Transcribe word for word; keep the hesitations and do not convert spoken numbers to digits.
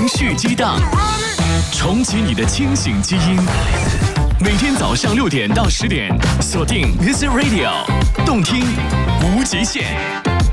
情绪激荡，重启你的清醒基因。每天早上六点到十点，锁定 Music Radio， 动听无极限。